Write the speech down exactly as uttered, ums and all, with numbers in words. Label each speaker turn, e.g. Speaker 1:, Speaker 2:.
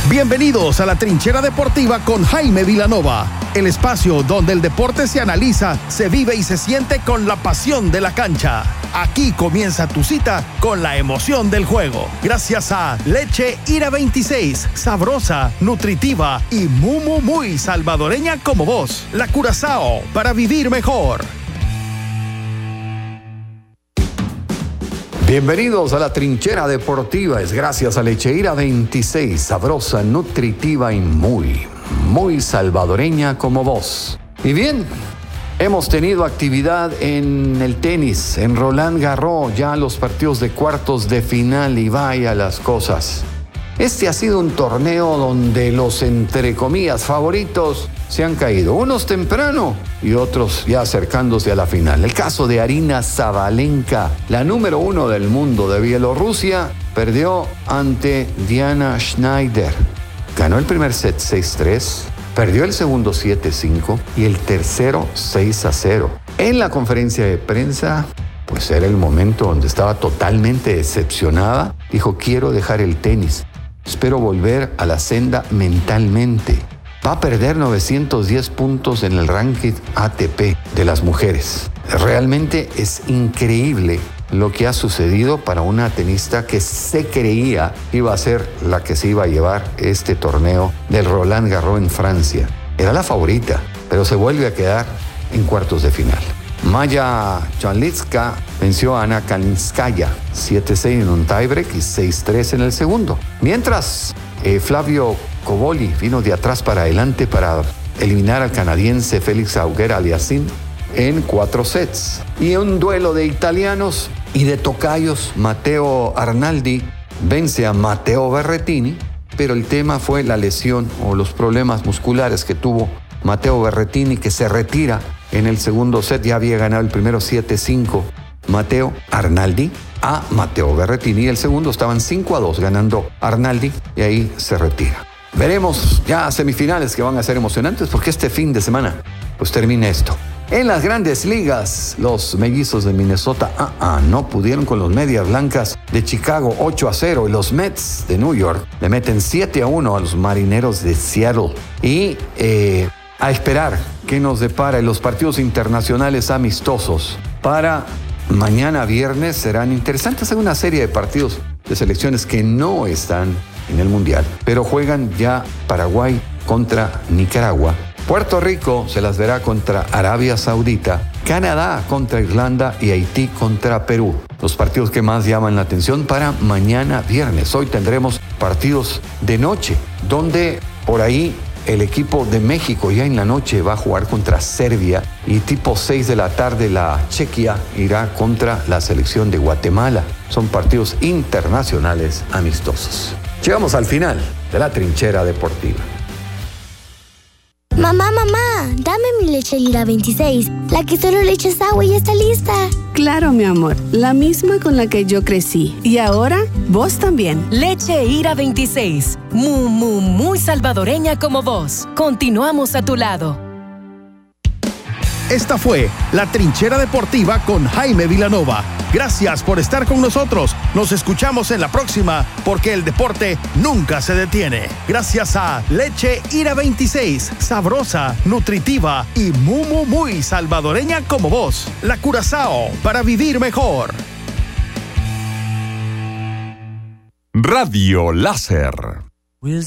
Speaker 1: Bienvenidos a la Trinchera Deportiva con Jaime Vilanova, el espacio donde el deporte se analiza, se vive y se siente con la pasión de la cancha. Aquí comienza tu cita con la emoción del juego. Gracias a Leche Ira veintiséis, sabrosa, nutritiva y muy, muy, muy salvadoreña como vos. La Curazao, para vivir mejor.
Speaker 2: Bienvenidos a la Trinchera Deportiva. Es gracias a Leche Ira veintiséis, sabrosa, nutritiva y muy, muy salvadoreña como vos. Y bien, hemos tenido actividad en el tenis, en Roland Garros, ya los partidos de cuartos de final y vaya las cosas. Este ha sido un torneo donde los, entre comillas, favoritos se han caído. Unos temprano y otros ya acercándose a la final. El caso de Aryna Sabalenka, la número uno del mundo de Bielorrusia, perdió ante Diana Schneider. Ganó el primer set seis tres, perdió el segundo siete cinco y el tercero seis a cero. En la conferencia de prensa, pues era el momento donde estaba totalmente decepcionada. Dijo, quiero dejar el tenis. Espero volver a la senda mentalmente. Va a perder novecientos diez puntos en el ranking A T P de las mujeres. Realmente es increíble lo que ha sucedido para una tenista que se creía iba a ser la que se iba a llevar este torneo del Roland Garros en Francia. Era la favorita, pero se vuelve a quedar en cuartos de final. Maya Chanlitska venció a Ana Kalinskaya siete seis en un tiebreak y seis tres en el segundo. Mientras, eh, Flavio Cobolli vino de atrás para adelante para eliminar al canadiense Félix Auger-Aliassime en cuatro sets. Y un duelo de italianos y de tocayos, Matteo Arnaldi vence a Matteo Berrettini, pero el tema fue la lesión o los problemas musculares que tuvo Matteo Berrettini, que se retira en el segundo set. Ya había ganado el primero siete cinco Matteo Arnaldi a Matteo Berrettini. El segundo estaban cinco a dos ganando Arnaldi y ahí se retira. Veremos ya semifinales que van a ser emocionantes porque este fin de semana pues termina esto. En las grandes ligas, los mellizos de Minnesota ah, ah, no pudieron con los medias blancas de Chicago ocho a cero y los Mets de New York le meten siete a uno a los marineros de Seattle. Y eh, a esperar qué nos depara en los partidos internacionales amistosos. Para mañana viernes serán interesantes. Hay una serie de partidos de selecciones que no están en el Mundial, pero juegan ya Paraguay contra Nicaragua. Puerto Rico se las verá contra Arabia Saudita, Canadá contra Irlanda y Haití contra Perú. Los partidos que más llaman la atención para mañana viernes. Hoy tendremos partidos de noche, donde por ahí el equipo de México ya en la noche va a jugar contra Serbia y tipo seis de la tarde la Chequia irá contra la selección de Guatemala. Son partidos internacionales amistosos. Llegamos al final de la Trinchera Deportiva.
Speaker 3: Mamá, mamá, dame mi leche Ira veintiséis, la que solo le echas agua y ya está lista.
Speaker 4: Claro, mi amor, la misma con la que yo crecí. Y ahora, vos también.
Speaker 5: Leche Ira veintiséis, muy, muy, muy salvadoreña como vos. Continuamos a tu lado.
Speaker 1: Esta fue la Trinchera Deportiva con Jaime Vilanova. Gracias por estar con nosotros. Nos escuchamos en la próxima porque el deporte nunca se detiene. Gracias a Leche Ira veintiséis, sabrosa, nutritiva y muy, muy, muy salvadoreña como vos. La Curazao, para vivir mejor.
Speaker 6: Radio Láser.